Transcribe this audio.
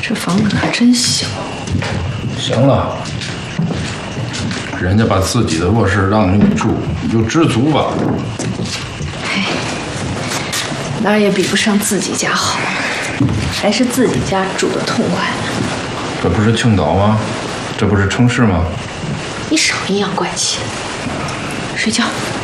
这房子可真小。 行了，人家把自己的卧室让你住，你就知足吧。 嘿，哪儿也比不上自己家好，还是自己家住得痛快。 这不是青岛吗？这不是城市吗？ 你少阴阳怪气，睡觉。